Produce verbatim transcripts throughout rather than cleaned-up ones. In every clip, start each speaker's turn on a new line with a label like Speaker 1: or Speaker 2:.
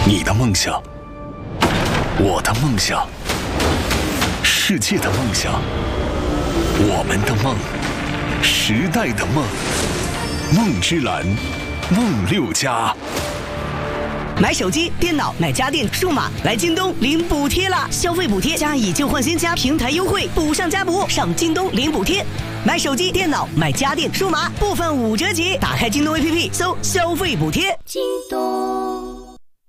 Speaker 1: 你的梦想，我的梦想，世界的梦想，我们的梦，时代的梦。梦之蓝，梦六家。
Speaker 2: 买手机、电脑、买家电、数码，来京东领补贴啦！消费补贴加以旧换新加平台优惠，补上加补，上京东领补贴。买手机、电脑、买家电、数码，部分五折起。打开京东 A P P， 搜消费补贴。京东。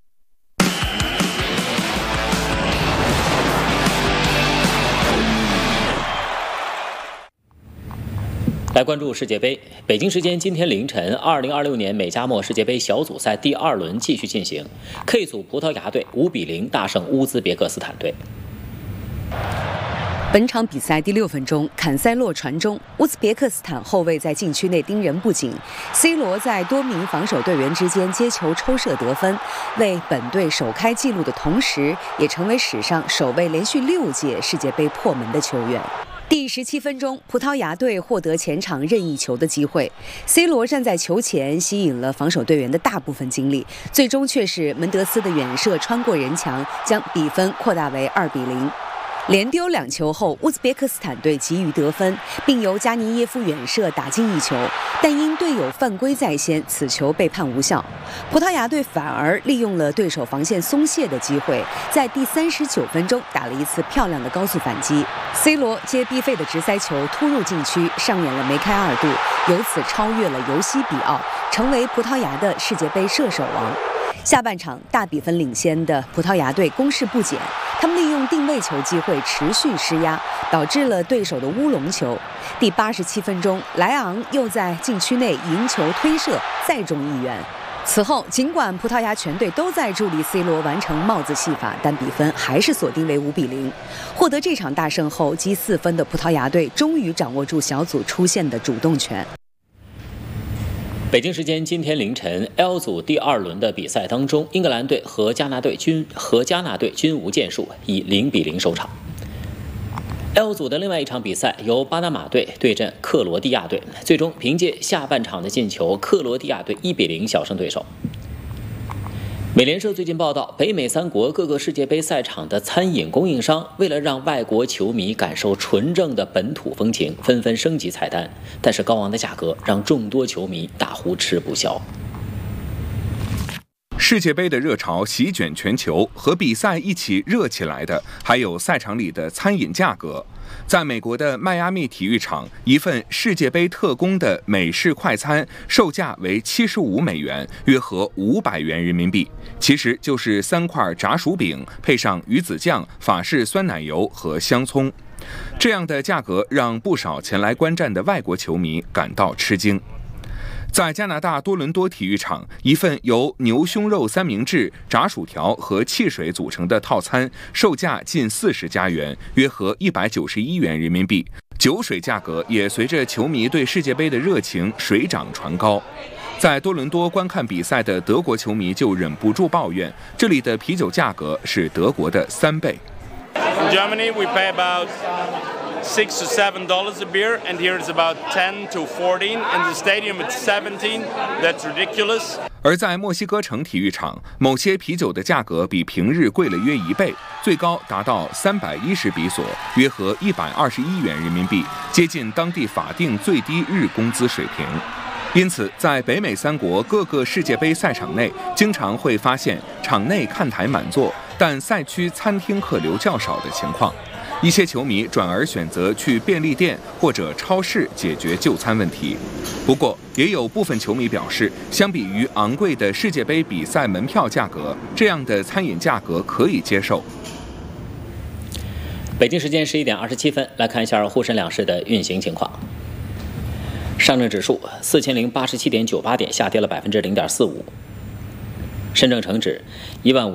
Speaker 3: 来关注世界杯。北京时间今天凌晨，二零二六年美加墨世界杯小组赛第二轮继续进行。K 组葡萄牙队五比零大胜乌兹别克斯坦队。
Speaker 4: 本场比赛第六分钟，坎塞洛传中，乌兹别克斯坦后卫在禁区内盯人不紧 ，C 罗在多名防守队员之间接球抽射得分，为本队首开纪录的同时，也成为史上首位连续六届世界杯破门的球员。第十七分钟，葡萄牙队获得前场任意球的机会 ，C 罗站在球前，吸引了防守队员的大部分精力，最终却是门德斯的远射穿过人墙，将比分扩大为二比零。连丢两球后，乌兹别克斯坦队急于得分，并由加尼耶夫远射打进一球，但因队友犯规在先，此球被判无效。葡萄牙队反而利用了对手防线松懈的机会，在第三十九分钟打了一次漂亮的高速反击。C 罗接毕费的直塞球突入禁区，上演了梅开二度，由此超越了尤西比奥，成为葡萄牙的世界杯射手王。下半场大比分领先的葡萄牙队攻势不减，他们利用定位球机会持续施压，导致了对手的乌龙球。第八十七分钟，莱昂又在禁区内迎球推射，再中一元。此后，尽管葡萄牙全队都在助力 C 罗完成帽子戏法，但比分还是锁定为五比零。获得这场大胜后，积四分的葡萄牙队终于掌握住小组出线的主动权。
Speaker 3: 北京时间今天凌晨 ，L 组第二轮的比赛当中，英格兰队和加纳队均和加纳队均无建树，以零比零收场。L 组的另外一场比赛由巴拿马队对阵克罗地亚队，最终凭借下半场的进球，克罗地亚队一比零小胜对手。美联社最近报道，北美三国各个世界杯赛场的餐饮供应商为了让外国球迷感受纯正的本土风情，纷纷升级菜单，但是高昂的价格让众多球迷大呼吃不消。
Speaker 5: 世界杯的热潮席卷全球，和比赛一起热起来的还有赛场里的餐饮价格。在美国的迈阿密体育场，一份世界杯特供的美式快餐售价为七十五美元，约合五百元人民币，其实就是三块炸薯饼配上鱼子酱、法式酸奶油和香葱。这样的价格让不少前来观战的外国球迷感到吃惊。在加拿大多伦多体育场，一份由牛胸肉三明治、炸薯条和汽水组成的套餐，售价近四十加元，约合一百九十一元人民币。酒水价格也随着球迷对世界杯的热情水涨船高。在多伦多观看比赛的德国球迷就忍不住抱怨，这里的啤酒价格是德国的三倍。
Speaker 6: In Germany, we pay about six to seven dollars a beer, and here it's about ten to fourteen. In the stadium, it's seventeen. That's ridiculous.
Speaker 5: 而在墨西哥城体育场，某些啤酒的价格比平日贵了约一倍，最高达到三百一十比索，约合一百二十一元人民币，接近当地法定最低日工资水平。因此，在北美三国各个世界杯赛场内，经常会发现场内看台满座，但赛区餐厅客流较少的情况。一些球迷转而选择去便利店或者超市解决就餐问题。不过，也有部分球迷表示，相比于昂贵的世界杯比赛门票价格，这样的餐饮价格可以接受。
Speaker 3: 北京时间十一点二十七分，来看一下沪深两市的运行情况。上证指数四千零八十七点九八点，下跌了百分之零点四五。深证成指一万五。